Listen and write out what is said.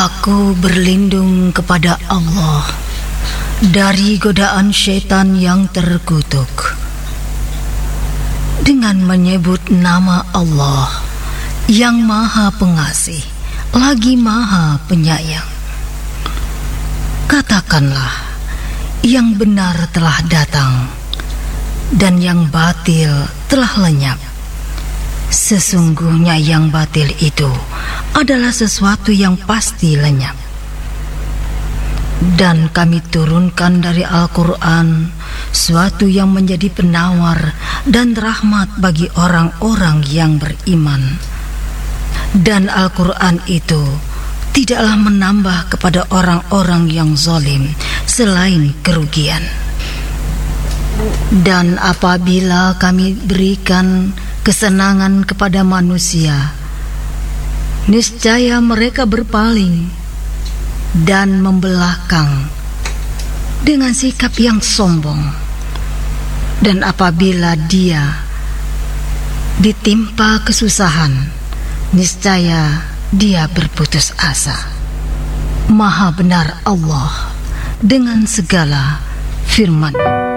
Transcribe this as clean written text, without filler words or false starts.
Aku berlindung kepada Allah dari godaan syaitan yang terkutuk, dengan menyebut nama Allah yang Maha Pengasih lagi Maha Penyayang. Katakanlah, yang benar telah datang dan yang batil telah lenyap. Sesungguhnya yang batil itu adalah sesuatu yang pasti lenyap. Dan kami turunkan dari Al-Quran suatu yang menjadi penawar dan rahmat bagi orang-orang yang beriman. Dan Al-Quran itu tidaklah menambah kepada orang-orang yang zalim selain kerugian. Dan apabila kami berikan kesenangan kepada manusia, niscaya mereka berpaling dan membelakang dengan sikap yang sombong. Dan apabila dia ditimpa kesusahan, niscaya dia berputus asa. Maha benar Allah dengan segala firman.